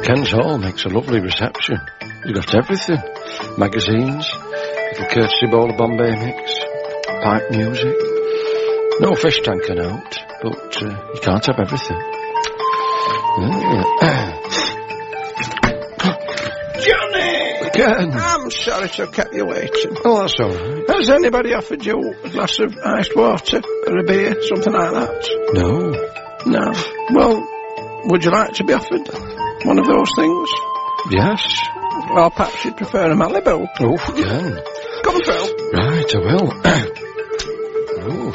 Ken's Hall makes a lovely reception. You've got everything. Magazines, little courtesy bowl of Bombay mix, pipe music. No fish tanker note, but you can't have everything. Johnny! Ken! I'm sorry to have kept you waiting. Oh, that's all right. Has anybody offered you a glass of iced water or a beer, something like that? No. No. Well, would you like to be offered one of those things? Yes. Or perhaps you'd prefer a Malibu? Oh, Ken. Come through. Right, I will. Oh.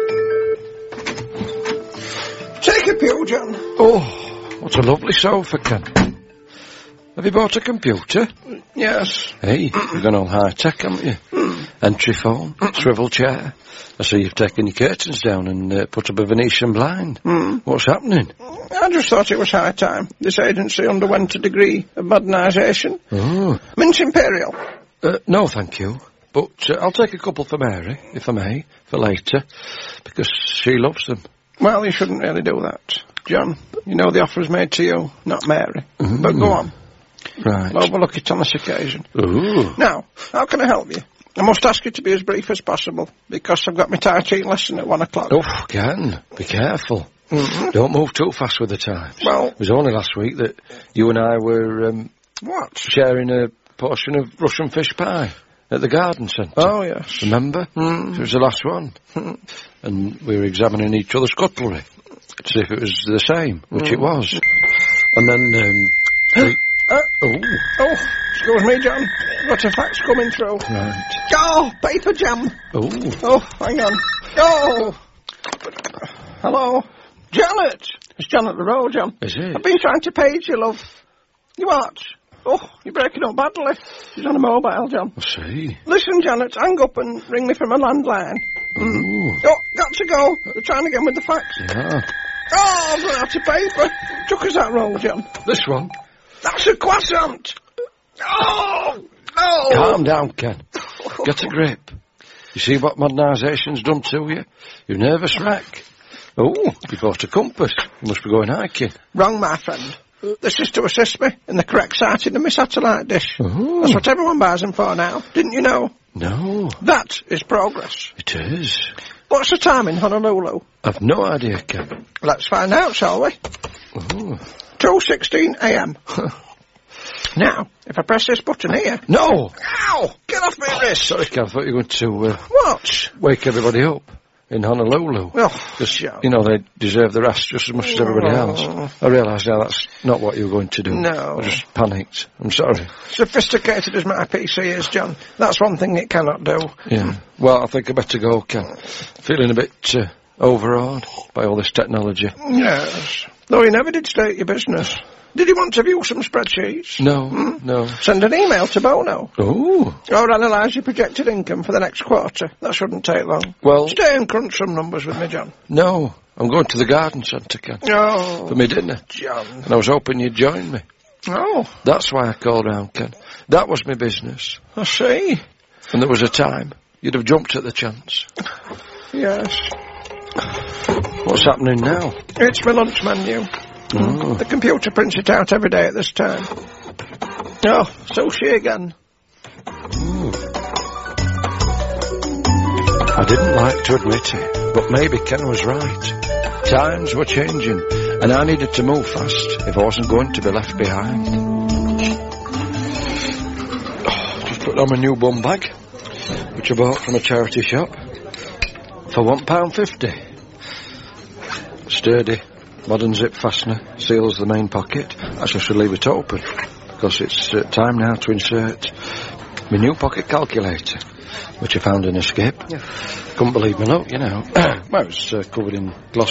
Take a pew, John. Oh, what a lovely sofa, Ken. Have you bought a computer? Yes. Hey, you've gone all high-tech, haven't you? Entry phone, swivel chair. I see you've taken your curtains down and put up a Venetian blind. What's happening? I just thought it was high time. This agency underwent a degree of modernisation. Oh. Mint Imperial. No, thank you. But I'll take a couple for Mary, if I may, for later, because she loves them. Well, you shouldn't really do that, John. You know the offer was made to you, not Mary. But go on. Right. I'll overlook it on this occasion. Ooh. Now, how can I help you? I must ask you to be as brief as possible, because I've got my Tai Chi lesson at 1 o'clock. Oh, Ken, be careful. Don't move too fast with the times. Well... It was only last week that you and I were, What? sharing a portion of Russian fish pie at the garden centre. Oh, yes. Remember? It was the last one. And we were examining each other's cutlery to see if it was the same, which it was. And then, Oh, excuse me, John. Got a fax coming through. Right. Oh, paper jam. Oh, hang on. Oh. Hello. Janet. It's Janet the Road, John. Is it? I've been trying to page you, love. You what? Oh, you're breaking up badly. She's on a mobile, John. I see. Listen, Janet, hang up and ring me from a landline. Oh, got to go. They're trying again with the fax. Yeah. Oh, I've run out of paper. Chuck us that roll, John. This one? That's a croissant. Oh, no. Calm down, Ken. Get a grip. You see what modernisation's done to you? You're a nervous wreck. Oh, you bought a compass. You must be going hiking. Wrong, my friend. This is to assist me in the correct sighting of my satellite dish. That's what everyone buys them for now. Didn't you know? No. That is progress. It is. What's the time in Honolulu? I've no idea, Ken. Let's find out, shall we? 2:16 a.m. Now, if I press this button here... No! Ow! Get off my wrist! Sorry, Ken, I thought you were going to... What? Wake everybody up in Honolulu. Oh, because, you know, they deserve the rest just as much as everybody else. I realise now that's not what you were going to do. No. I just panicked. I'm sorry. Sophisticated as my PC is, John, that's one thing it cannot do. Yeah. Well, I think I better go, Ken. Feeling a bit overawed by all this technology. Yes. Though you never did state your business. Did you want to view some spreadsheets? No, no. Send an email to Bono. Oh. Or analyse your projected income for the next quarter. That shouldn't take long. Well... Stay and crunch some numbers with me, John. No, I'm going to the garden centre, Ken. Oh. For my dinner. John. And I was hoping you'd join me. Oh. That's why I called round, Ken. That was my business. I see. And there was a time you'd have jumped at the chance. Yes. What's happening now? It's my lunch menu. The computer prints it out every day at this time. Oh, sushi again. I didn't like to admit it, but maybe Ken was right. Times were changing, and I needed to move fast if I wasn't going to be left behind. Just put on my new bum bag, which I bought from a charity shop, for £1.50. Sturdy. Modern zip fastener seals the main pocket. Actually, I should leave it open, because it's time now to insert my new pocket calculator, which I found in a skip. Couldn't believe my luck, you know. Well, it was covered in gloss